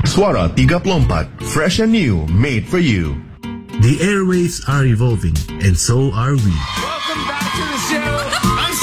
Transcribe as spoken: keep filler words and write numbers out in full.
Suara tiga puluh empat, fresh and new, made for you. The airwaves are evolving, and so are we. Welcome back to the show.